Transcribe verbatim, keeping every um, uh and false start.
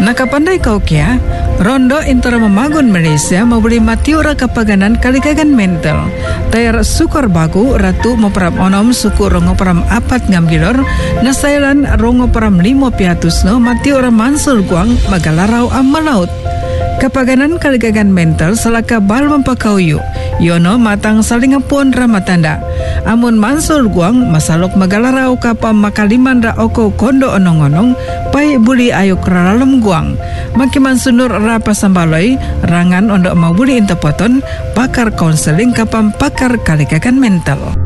Nakapandai kau kia, Rondo Intara Memagun Malaysia memberi matiura kapaganan kalikagan mental. Tayar sukor bagu ratu moperam onom suku rongo peram apat ngamgilor nasailan rongo peram limo piatusno matiura Mansur Guang magalarau amalaut. Kapaganan kalikagan mental salaka bal mempakauyu yono matang salingapun ramatanda. Amun Mansur Guang masalok magalarau kapam makaliman ra oko kondo onong-onong pai buli ayo kralalem Guang. Makiman sunur rapa sambaloi rangan ondok mabuli intapoton pakar konseling kapam pakar kalikagan mental.